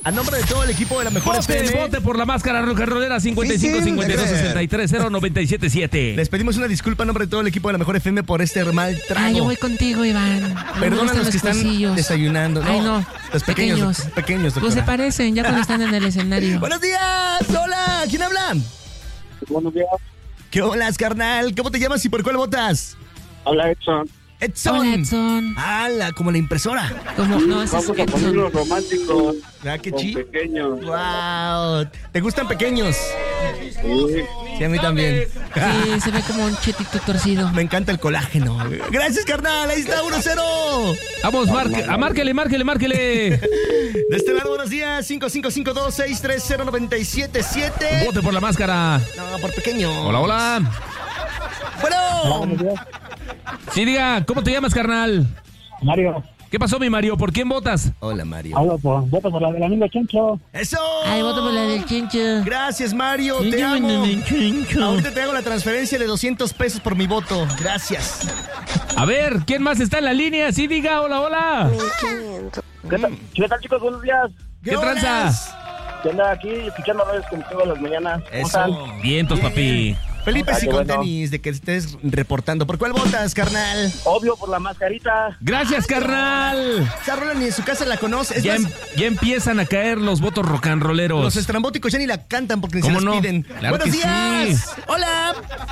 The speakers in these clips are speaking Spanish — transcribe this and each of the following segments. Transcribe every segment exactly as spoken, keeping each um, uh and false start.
A nombre de todo el equipo de la mejor Vote, F M. vote por la máscara rock and rollera cincuenta y cinco Sí, sí, cincuenta y dos debe ser. sesenta y tres cero noventa y siete siete. Les pedimos una disculpa a nombre de todo el equipo de la mejor F M por este mal trago. Ay, yo voy contigo, Iván. No me Perdona a gustan los que están pocillos. desayunando. Ay, no. Los pequeños. Pequeños. Pequeños, Pues se doctora. parecen ya cuando están en el escenario. Buenos días. Hola. ¿Quién habla? Buenos días. ¿Qué hola, carnal? ¿Cómo te llamas y por cuál votas? Habla Edson. Edson. Hola, Edson. ¡Hala! Como la impresora. Como, no, ese es Vamos a ponerlos Edson. románticos. ¿Verdad qué con chi? pequeños. ¡Wow! ¿Te gustan pequeños? Sí. Sí, a mí también. Sí, se ve como un chetito torcido. Me encanta el colágeno. Gracias, carnal. Ahí está, uno cero. Vamos, marque, a márquele, márquele, márquele. De este lado, buenos días. cinco cinco cinco dos seis tres cero nueve siete siete. Vote por la máscara. No, por pequeño. Hola, hola. Bueno. Sí, diga, ¿cómo te llamas, carnal? Mario, ¿Qué pasó, mi Mario? ¿Por quién votas? Hola, Mario. hablo por, voto por la del amigo Chencho. ¡Eso! Ay, voto por la del chincho. Gracias, Mario. Te amo. Ahorita te hago la transferencia de doscientos pesos por mi voto. Gracias. A ver, ¿quién más está en la línea? Sí, diga, hola, hola. ¿Qué tal, ¿Qué tal, chicos? Buenos días. ¿Qué tranza? horas? ¿Qué anda aquí escuchando radios contigo las mañanas? ¿Cómo Eso. están? Vientos, papi. Felipe, Ay, sí, qué con bueno. tenis, de que estés reportando. ¿Por cuál votas, carnal? Obvio por la mascarita. Gracias, carnal. Esa rola ni en su casa la conoce. Es Ya, más, em- ya empiezan a caer los votos rock and rolleros. los estrambóticos ya ni la cantan porque ni se ¿Cómo las no? piden. Claro ¡Buenos que días! sí. ¡Hola!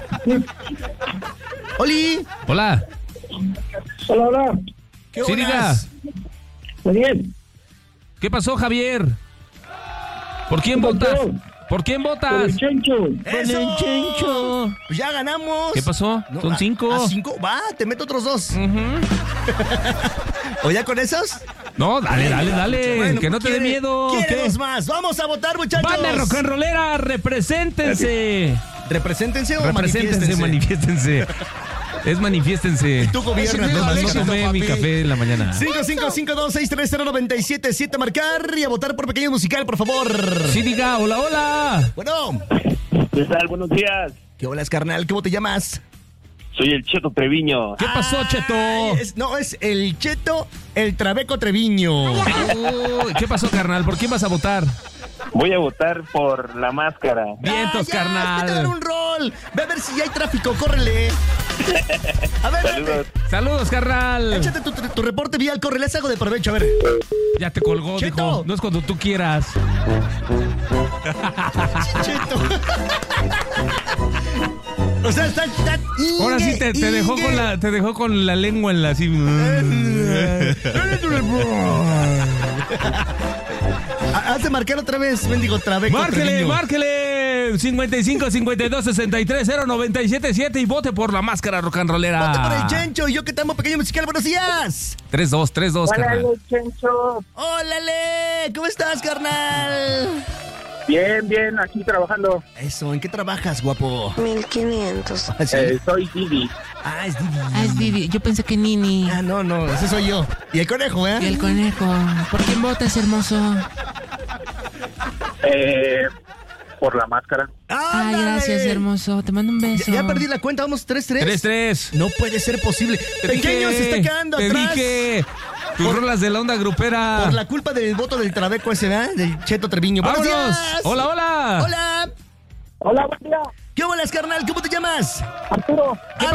¡Oli! Hola. Hola, hola. ¿Qué Sí, horas? Muy bien. ¿Qué pasó, Javier? ¿Por quién ¿Qué votas? pasó? ¿Por quién votas? Chencho. ¡Eso! Chencho. Pues ya ganamos. ¿Qué pasó? Son a- cinco. ¿A cinco? Va, te meto otros dos. Ujú. ¿O ya con esos? No, dale, dale, dale. Bueno, que no te dé quiere- miedo. quiere ¿Qué? dos más. Vamos a votar, muchachos. Banda rock and rollera, represéntense. Represéntense o Represéntense, manifiéstense. manifiéstense. Es manifiéstense. Tú gobiernas, No, no, no éxito, tomé mi papi. café en la mañana. cinco cinco cinco dos seis tres cero nueve siete siete, marcar y a votar por Pequeño Musical, por favor. Sí, diga, hola, hola. Bueno, ¿Qué tal? Buenos días. ¿qué hola, carnal? ¿Cómo te llamas? Soy el Cheto Treviño. ¿Qué pasó, Cheto? Ay, es- no, es el Cheto, el Trabeco Treviño. Uy, ¿qué pasó, carnal? ¿Por quién vas a votar? Voy a votar por la máscara. Vientos, Ah, ya, carnal. vete a dar un rol. Ve a ver si ya hay tráfico, córrele. A ver, Saludos. vete. Saludos, carnal. Échate tu, tu- tu reporte vial, corre, les hago de provecho, a ver. Ya te colgó, Cheto. dijo. No es cuando tú quieras. Cheto. O sea, está... está Ahora sí te, te dejó ingue. con la, te dejó con la lengua en la así. Ah, Haz de marcar otra vez, mendigo Trabeco Márquele, Treviño. márquele. cincuenta y cinco cincuenta y dos sesenta y tres cero noventa y siete siete y vote por la máscara rock and rollera. Vote por el Chencho y yo que te amo, Pequeño Musical. Buenos días. tres dos, tres dos, carnal. Chencho. ¡Ólale! ¿Cómo estás, carnal? Bien, bien, aquí trabajando. Eso, ¿en qué trabajas, guapo? mil quinientos. ¿Ah, sí? Eh, soy Didi. Ah, es Didi. Ah, es Didi. Yo pensé que Nini. Ah, no, no, ese soy yo. Y el conejo, ¿eh? Y el conejo. ¿Por quién votas, hermoso? Eh, por la máscara. Ay, ¡Ándale! gracias, hermoso. Te mando un beso. Ya, ya perdí la cuenta, vamos tres tres. tres tres. No puede ser posible. Te Pequeño dije, se está quedando te atrás. dije. Tus rolas de la onda grupera. Por la culpa del voto del Trabeco ese, ¿verdad? Del Cheto Treviño. ¡Buenos ¡Vámonos! días! Hola, hola. ¡Hola! Hola, buen día. ¿Qué bolas, carnal? ¿Cómo te llamas? Arturo.